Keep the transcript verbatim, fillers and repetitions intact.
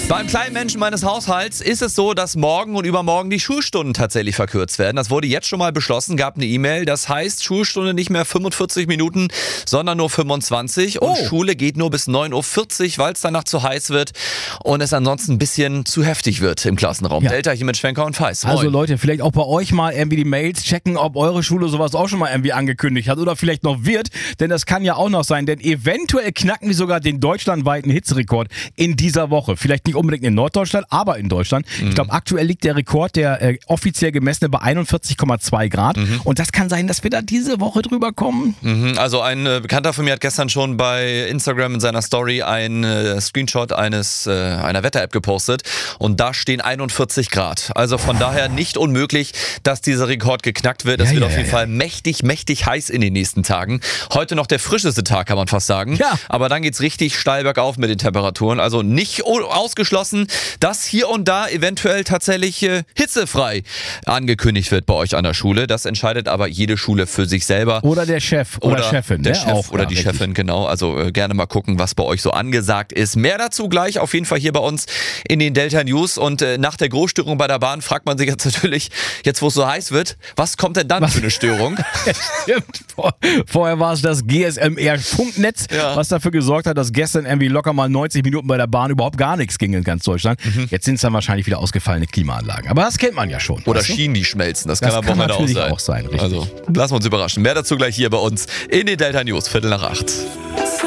Beim kleinen Menschen meines Haushalts ist es so, dass morgen und übermorgen die Schulstunden tatsächlich verkürzt werden. Das wurde jetzt schon mal beschlossen, gab eine E-Mail. Das heißt, Schulstunde nicht mehr fünfundvierzig Minuten, sondern nur fünfundzwanzig. Und Oh. Schule geht nur bis neun Uhr vierzig, weil es danach zu heiß wird und es ansonsten ein bisschen zu heftig wird im Klassenraum. Ja. Delta hier mit Schwenker und Feist. Moin. Also Leute, vielleicht auch bei euch mal irgendwie die Mails checken, ob eure Schule sowas auch schon mal irgendwie angekündigt hat oder vielleicht noch wird, denn das kann ja auch noch sein, denn eventuell knacken die sogar den deutschlandweiten Hitzerekord in dieser Woche. Vielleicht nicht unbedingt in Norddeutschland, aber in Deutschland. Mhm. Ich glaube, aktuell liegt der Rekord, der äh, offiziell gemessene, bei einundvierzig Komma zwei Grad Mhm. und das kann sein, dass wir da diese Woche drüber kommen. Mhm, Also ein äh, Bekannter von mir hat gestern schon bei Instagram in seiner Story einen äh, Screenshot eines äh, einer Wetter-App gepostet und da stehen einundvierzig Grad. Also von daher nicht unmöglich, dass dieser Rekord geknackt wird. Es Ja, wird ja, auf jeden ja. Fall mächtig, mächtig heiß in den nächsten Tagen. Heute noch der frischeste Tag, kann man fast sagen. Ja. Aber dann geht's richtig steil bergauf mit den Temperaturen. Also nicht o- ausgeschlossen, dass hier und da eventuell tatsächlich äh, hitzefrei angekündigt wird bei euch an der Schule. Das entscheidet aber jede Schule für sich selber. Oder der Chef oder, Chefin. Der ne? Chef auch, oder ja, die richtig. Chefin, genau. Also äh, gerne mal gucken, was bei euch so angesagt ist. Mehr dazu gleich auf jeden Fall hier bei uns in den Delta News. Und äh, nach der Großstörung bei der Bahn fragt man sich jetzt natürlich, jetzt wo es so heiß wird, was kommt denn dann Was? für eine Störung? Stimmt. Vor, vorher war es das G S M R-Funknetz, Ja. was dafür gesorgt hat, dass gestern irgendwie locker mal neunzig Minuten bei der Bahn überhaupt gar nichts ging in ganz Deutschland. Jetzt sind es dann wahrscheinlich wieder ausgefallene Klimaanlagen. Aber das kennt man ja schon. Oder weißt du? Schienen, die schmelzen. Das, Das kann am kann Wochenende auch natürlich sein. auch sein, richtig. Also lassen wir uns überraschen. Mehr dazu gleich hier bei uns in den Delta News, Viertel nach acht.